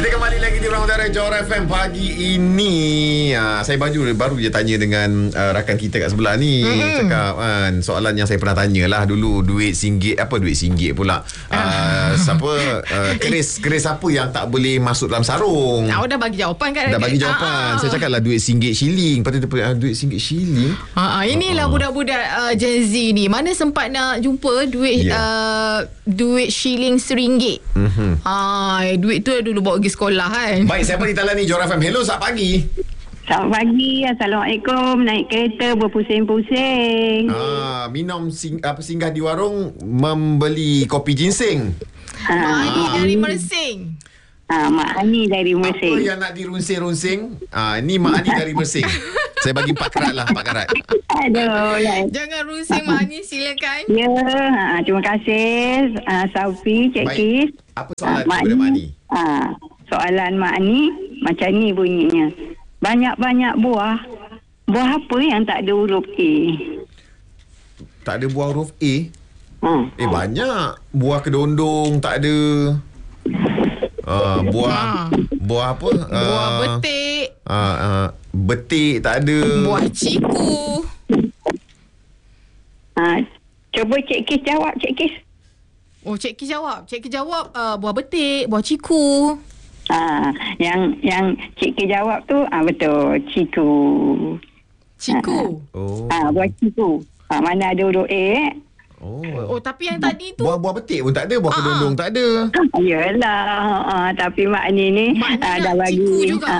Kita kembali lagi di Ruang Udara Johor FM pagi ini. Saya baru je tanya dengan rakan kita kat sebelah ni. Cakap kan, soalan yang saya pernah tanya lah dulu, duit RM1, apa duit RM1 pula. Keris apa yang tak boleh masuk dalam sarung? Dah bagi jawapan kan? Dah bagi jawapan. Saya cakap lah duit RM1 shilling. Lepas tu duit RM1 shilling. Inilah budak-budak Gen Z ni. Mana sempat nak jumpa duit duit shilling RM1. Duit tu dulu bawa pergi sekolah kan. Baik, siapa di talian ni Johor FM? Hello, selamat pagi. Selamat pagi. Assalamualaikum. Naik kereta berpusing-pusing. Singgah di warung membeli kopi ginseng. Mak Ani dari Mersing. Mak Ani dari Mersing. Apa yang nak dirunsing-runsing? Ni Mak Ani dari Mersing. Saya bagi 4 karat lah, 4 karat. Aduh. Jangan runsing Mak Ani, silakan. Ya, terima kasih Saufi, Cik Kis. Apa soalan kepada Mak Ani? Soalan Mak Ani macam ni bunyinya. Banyak-banyak buah. Buah apa yang tak ada huruf A? Tak ada buah huruf A? Banyak. Buah kedondong tak ada. Buah apa? Buah betik. Betik tak ada. Buah ciku. Cuba Cik Kis jawab, Cik Kis. Cik Kis jawab. Cik Kis jawab buah betik, buah ciku. Yang Cik Kis jawab tu betul, ciku. Ciku. Buah ciku. Mana ada huruf A. Tapi yang tadi tu buah betik pun tak ada, buah kedondong tak ada. Yelah, tapi Mak Ni dah bagi ciku juga.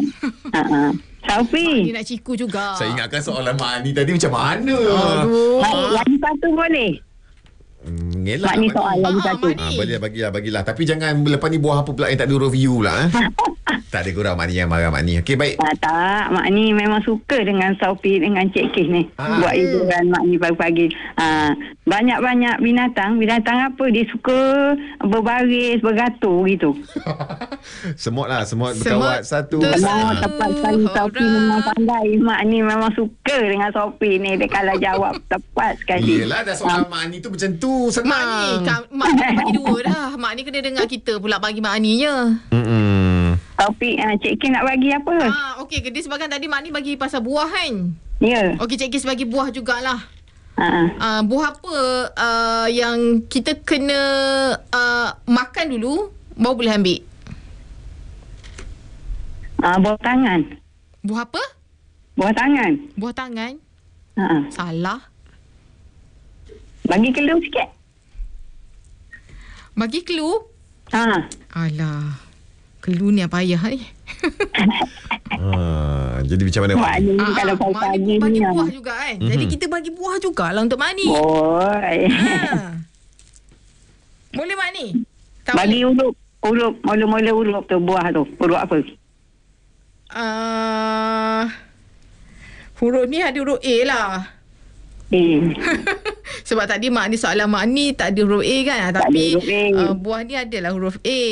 Saufi. Dia nak ciku juga. Saya ingatkan soalan Mak Ani tadi macam mana. Lagi satu boleh? Ngelak Mak Ni soal lagi satu. Bagilah. Tapi jangan lepas ni buah apa pula yang tak ada huruf U lah. Tak ada kurang Mak Ni yang marah Mak Ni. Okey, baik. Tak, Mak Ni memang suka dengan Saufi dengan Cik Kis ni. Buat hiburan Mak Ni pagi-pagi. Banyak-banyak binatang. Binatang apa? Dia suka berbaris, bergatur gitu. Semut berkawat satu. Tepat sekali. Saufi memang pandai. Mak Ni memang suka dengan Saufi ni. Dia kalau jawab tepat sekali. Yelah, dah soalan Mak Ni tu macam tu. Senang. Mak Ni bagi 2 dah. Mak Ni kena dengar kita pula bagi Mak Ni je. Topik Cik Kis nak bagi apa? Okey, dia sebagian tadi Mak Ni bagi pasal buah kan? Ya. Okey, Cik Kis bagi buah jugalah. Buah apa yang kita kena makan dulu baru boleh ambil? Buah tangan. Buah apa? Buah tangan. Buah tangan? Salah. Bagi clue sikit. Bagi clue? Alah. Clue ni apa payah ni? Jadi macam mana Mak Ni? Kalau pagi-pagi bagi ni buah juga kan? Jadi kita bagi buah jugalah untuk Mak Ni. Boleh Mak Ni? Bagi huruf. Mula-mula huruf tu, buah tu. Huruf apa? Huruf ni ada huruf A lah. Sebab tadi Mak Ni soalan Mak Ni tak ada huruf A kan? Tapi buah ni adalah huruf A.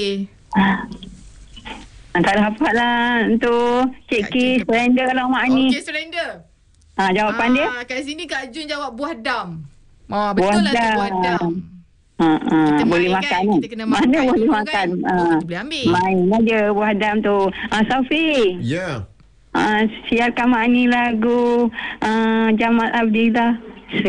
Tak dapat lah untuk Cik Kis surrender lah Mak Ni. Okey, surrender. Jawapan dia? Kat sini Kak Jun jawab buah dam. Betul lah tu buah dam. Boleh makan kan? Kita kena makan. Mana boleh makan? Kita boleh ambil. Main aja buah dam tu. Saufi. Ya. Siarkan Mak Ni lagu Jamal Abdillah.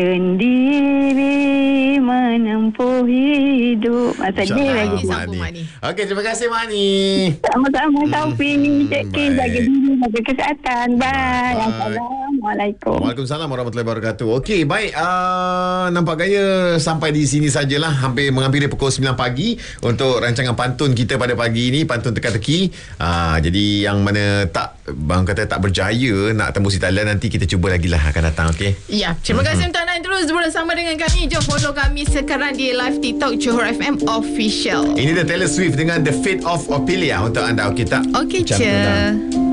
Sendiri menempuh hidup. Sedih lagi. Okey, terima kasih Mak Ni. Sama-sama Saufi. Cik Kis jaga diri, jaga kesihatan. Bye. Assalamualaikum. Waalaikumsalam warahmatullahi wabarakatuh. Okey, baik. Nampak gaya sampai di sini sajalah. Hampir menghampiri pukul 9 pagi untuk rancangan pantun kita pada pagi ini, pantun teka-teki. Jadi yang mana bang kata tak berjaya nak tembus talian, nanti kita cuba lagi lah akan datang. Okey. Ya, terima kasih untuk anda terus bersama dengan kami. Jom follow kami sekarang di live TikTok Johor FM Official. Ini The Taylor Swift dengan The Fate of Ophelia untuk anda. Okey tak? Okey je.